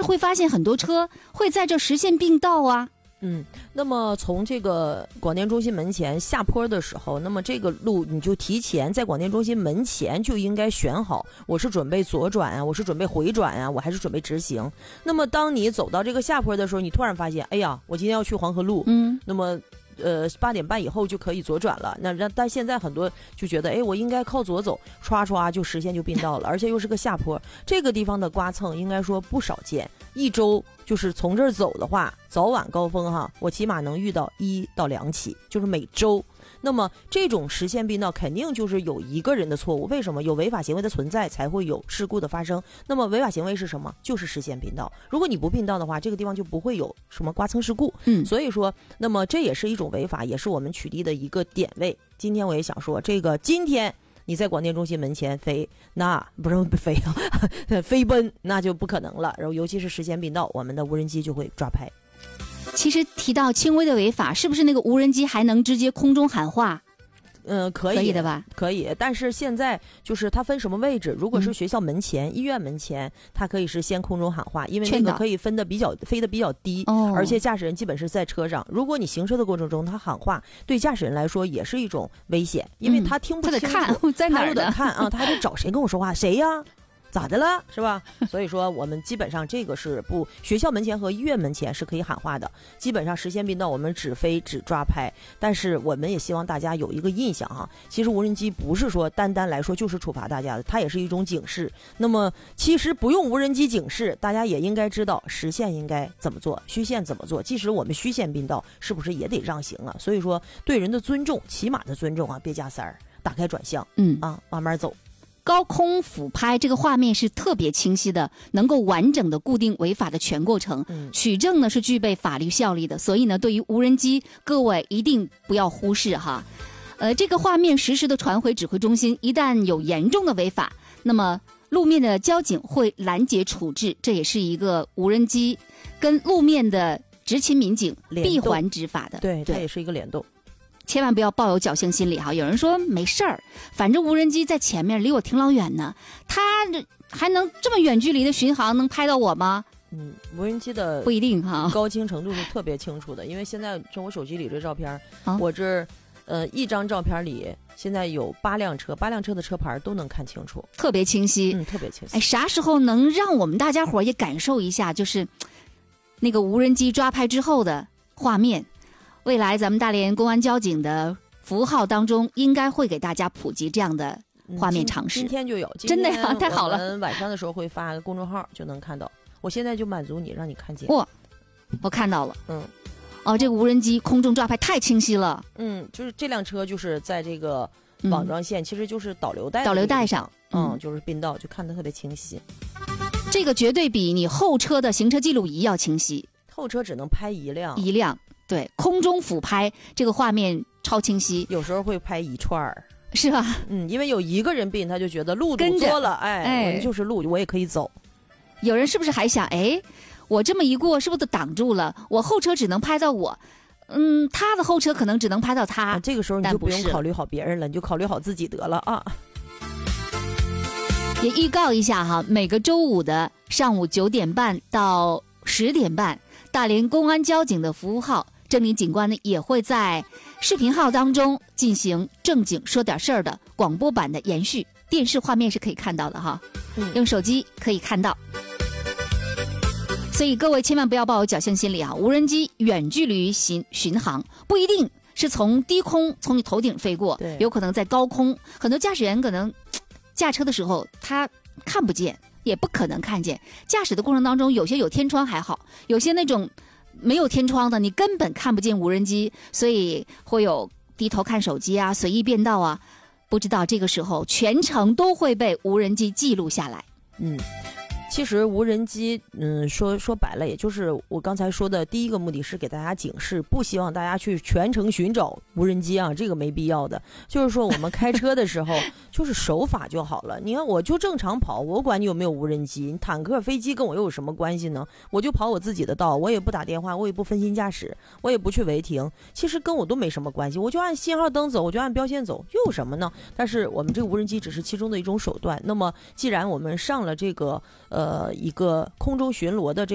会发现很多车会在这实线并道啊。 那么从这个广电中心门前下坡的时候，那么这个路你就提前在广电中心门前就应该选好，我是准备左转啊，我是准备回转啊，我还是准备直行。那么当你走到这个下坡的时候，你突然发现，哎呀，我今天要去黄河路，那么8点半以后就可以左转了。但现在很多就觉得，哎，我应该靠左走，唰唰就实线就并道了，而且又是个下坡。这个地方的刮蹭应该说不少见，一周就是从这儿走的话，早晚高峰哈，我起码能遇到1到2起，就是每周。那么这种实线并道肯定就是有一个人的错误，为什么？有违法行为的存在才会有事故的发生。那么违法行为是什么？就是实线并道。如果你不并道的话，这个地方就不会有什么刮蹭事故。所以说，那么这也是一种违法，也是我们取缔的一个点位。今天我也想说，这个今天你在广电中心门前飞，那不是飞啊，飞奔那就不可能了。然后尤其是实线并道，我们的无人机就会抓拍。 其实提到轻微的违法，是不是那个无人机还能直接空中喊话？ 可以的吧？ 可以，但是现在就是它分什么位置？如果是学校门前、医院门前，它可以是先空中喊话，因为那个可以飞得比较低，而且驾驶人基本是在车上。如果你行车的过程中他喊话，对驾驶人来说也是一种危险，因为他听不清楚， 他得看在哪儿呢？ 他得看啊，他还得找谁跟我说话？谁呀？咋的了，是吧？所以说我们基本上这个是不，学校门前和医院门前是可以喊话的，基本上实线并道我们只飞只抓拍。但是我们也希望大家有一个印象哈，其实无人机不是说单单来说就是处罚大家的，它也是一种警示。那么其实不用无人机警示，大家也应该知道实线应该怎么做，虚线怎么做。即使我们虚线并道，是不是也得让行啊？所以说对人的尊重，起码的尊重啊，别加塞儿，打开转向，慢慢走。 高空俯拍这个画面是特别清晰的，能够完整的固定违法的全过程，取证呢是具备法律效力的。所以呢，对于无人机，各位一定不要忽视哈。这个画面实时的传回指挥中心，一旦有严重的违法，那么路面的交警会拦截处置，这也是一个无人机跟路面的执勤民警闭环执法的。 对，它也是一个联动。 千万不要抱有侥幸心理哈！有人说没事儿，反正无人机在前面，离我挺老远呢，它还能这么远距离的巡航，能拍到我吗？ 无人机的不一定哈， 高清程度是特别清楚的，因为现在从我手机里这照片，我这一张照片里现在有8辆车的车牌都能看清楚， 特别清晰， 特别清晰。 哎，啥时候能让我们大家伙也感受一下，就是那个无人机抓拍之后的画面？未来咱们大连公安交警的服务号当中应该会给大家普及这样的画面常识。 今天就有， 真的呀，太好了！ 我们晚上的时候会发个公众号就能看到。我现在就满足你，让你看见。 我看到了。这个无人机空中抓拍太清晰了。 就是这辆车就是在这个网状线，其实就是导流带上， 就是并道，就看得特别清晰。 这个绝对比你后车的行车记录仪要清晰。 后车只能拍一辆。 对，空中俯拍这个画面超清晰， 有时候会拍一串儿， 是吧？ 因为有一个人并，他就觉得路堵错了，我就是路，我也可以走。 有人是不是还想，我这么一过，是不是都挡住了？我后车只能拍到我，他的后车可能只能拍到他。 这个时候你就不用考虑好别人了，你就考虑好自己得了啊。 也预告一下哈，每个周五的上午9点半到10点半，大连公安交警的服务号。正林警官呢也会在视频号当中进行正经说点事儿的广播版的延续，电视画面是可以看到的哈，用手机可以看到。所以各位千万不要抱有侥幸心理啊！无人机远距离巡航不一定是从低空从你头顶飞过，有可能在高空，很多驾驶员可能驾车的时候他看不见，也不可能看见。驾驶的过程当中，有些有天窗还好，有些那种没有天窗的，你根本看不见无人机，所以会有低头看手机啊，随意变道啊，不知道这个时候全程都会被无人机记录下来。 其实无人机，说白了，也就是我刚才说的第一个目的是给大家警示，不希望大家去全程寻找无人机啊，这个没必要的。就是说我们开车的时候，就是守法就好了。你看，我就正常跑，我管你有没有无人机，你坦克、飞机跟我又有什么关系呢？我就跑我自己的道，我也不打电话，我也不分心驾驶，我也不去违停，其实跟我都没什么关系，我就按信号灯走，我就按标线走，又有什么呢？但是我们这个无人机只是其中的一种手段。那么既然我们上了这个一个空中巡逻的